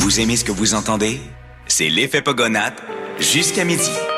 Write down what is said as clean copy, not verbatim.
Vous aimez ce que vous entendez? C'est l'effet Pogonat jusqu'à midi.